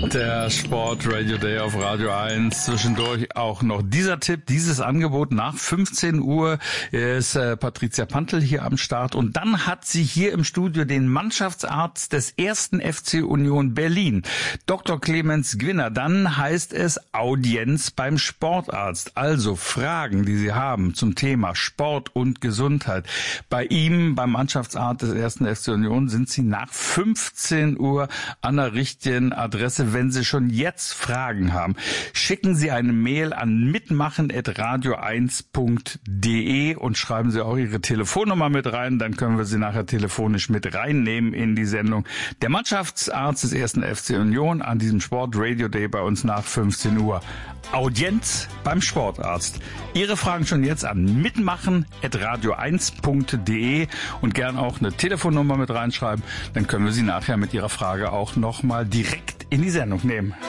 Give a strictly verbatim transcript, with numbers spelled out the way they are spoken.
Der Sport Radio Day auf Radio eins. Zwischendurch auch noch dieser Tipp, dieses Angebot. Nach fünfzehn Uhr ist äh, Patricia Pantl hier am Start. Und dann hat sie hier im Studio den Mannschaftsarzt des ersten F C Union Berlin, Doktor Clemens Gwinner. Dann heißt es Audienz beim Sportarzt. Also Fragen, die Sie haben zum Thema Sport und Gesundheit. Bei ihm, beim Mannschaftsarzt des ersten F C Union, sind Sie nach fünfzehn Uhr an der richtigen Adresse. Wenn Sie schon jetzt Fragen haben, schicken Sie eine Mail an mitmachen at radio eins punkt de und schreiben Sie auch Ihre Telefonnummer mit rein. Dann können wir Sie nachher telefonisch mit reinnehmen in die Sendung. Der Mannschaftsarzt des ersten F C Union an diesem Sport Radio Day bei uns nach fünfzehn Uhr. Audienz beim Sportarzt. Ihre Fragen schon jetzt an mitmachen at radio eins punkt de und gern auch eine Telefonnummer mit reinschreiben. Dann können wir Sie nachher mit Ihrer Frage auch nochmal direkt in die Sendung nehmen.